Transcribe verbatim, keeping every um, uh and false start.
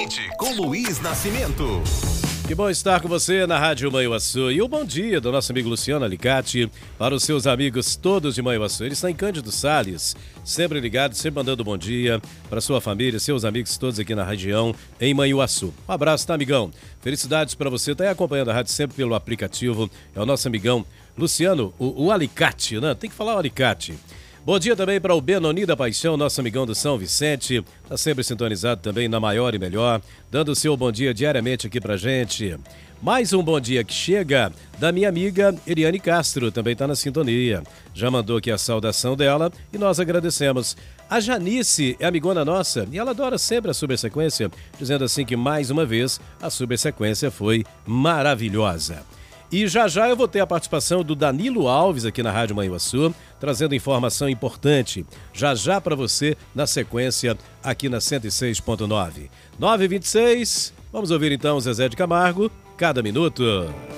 Seguinte, com Luiz Nascimento. Que bom estar com você na Rádio Manhuaçu. E o bom dia do nosso amigo Luciano Alicate para os seus amigos todos de Manhuaçu. Ele está em Cândido Sales, sempre ligado, sempre mandando bom dia para sua família, seus amigos todos aqui na região, em Manhuaçu. Um abraço, tá, amigão? Felicidades para você. Está aí acompanhando a rádio sempre pelo aplicativo. É o nosso amigão Luciano, o, o Alicate, né? Tem que falar o Alicate. Bom dia também para o Benoni da Paixão, nosso amigão do São Vicente. Está sempre sintonizado também na Maior e Melhor, dando o seu bom dia diariamente aqui pra gente. Mais um bom dia que chega da minha amiga Eliane Castro, também está na sintonia. Já mandou aqui a saudação dela e nós agradecemos. A Janice é amigona nossa e ela adora sempre a Supersequência, dizendo assim que mais uma vez a Supersequência foi maravilhosa. E já já eu vou ter a participação do Danilo Alves aqui na Rádio Manhuaçu, trazendo informação importante, já já para você, na sequência, aqui na cento e seis ponto nove. nove e vinte e seis, vamos ouvir então o Zezé de Camargo, Cada Minuto.